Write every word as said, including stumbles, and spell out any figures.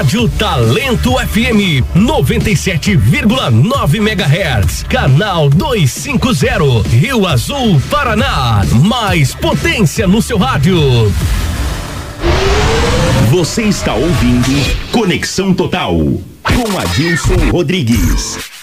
Rádio Talento F M noventa e sete vírgula nove megahertz, canal duzentos e cinquenta, Rio Azul, Paraná. Mais potência no seu rádio. Você está ouvindo Conexão Total com Adilson Rodrigues.